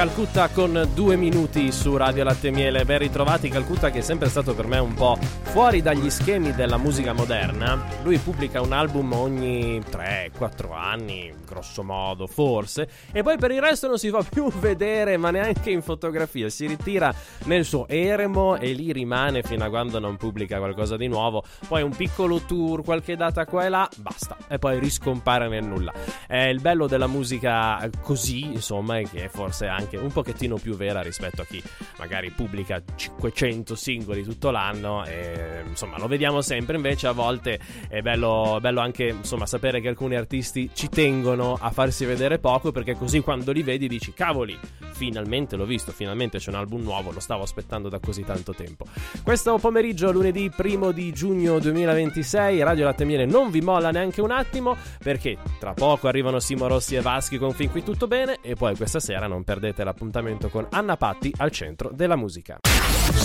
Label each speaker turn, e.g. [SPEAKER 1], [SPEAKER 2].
[SPEAKER 1] Calcutta con 2 minuti su Radio Latte e Miele. Ben ritrovati. Calcutta, che è sempre stato per me un po' fuori dagli schemi della musica moderna. Lui pubblica un album ogni 3-4 anni, grosso modo, forse, e poi per il resto non si fa più vedere, ma neanche in fotografia. Si ritira nel suo eremo e lì rimane fino a quando non pubblica qualcosa di nuovo. Poi un piccolo tour, qualche data qua e là, basta, e poi riscompare nel nulla. Il bello della musica così, insomma, è che è forse anche un pochettino più vera rispetto a chi magari pubblica 500 singoli tutto l'anno e insomma lo vediamo sempre. Invece a volte è bello anche, insomma, sapere che alcuni artisti ci tengono a farsi vedere poco, perché così quando li vedi dici cavoli, finalmente l'ho visto, finalmente c'è un album nuovo, lo stavo aspettando da così tanto tempo. Questo pomeriggio, lunedì 1 di giugno 2026, Radio Latte e Miele non vi molla neanche un attimo, perché tra poco arrivano Simo Rossi e Vaschi con Fin qui tutto bene, e poi questa sera non perdete l'appuntamento con Anna Patti al centro della musica.